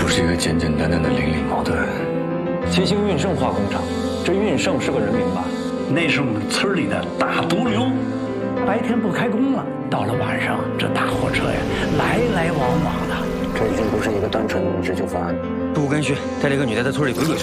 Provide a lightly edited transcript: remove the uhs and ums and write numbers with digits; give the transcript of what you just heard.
不是一个简简单单的邻里矛盾。 七星运盛化工厂，这运盛是个人名吧？ 那是我们村里的大毒瘤。白天不开工了，到了晚上，这大货车呀，来来往往的。 这已经不是一个单纯的执行方案。 杜根旭带了一个女的在村里鬼鬼祟